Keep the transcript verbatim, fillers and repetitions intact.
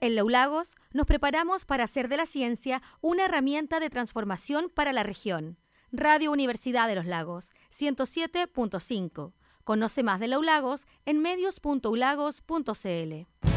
En Laulagos nos preparamos para hacer de la ciencia una herramienta de transformación para la región. Radio Universidad de los Lagos, ciento siete punto cinco. Conoce más de Laulagos en medios punto ulagos punto c l.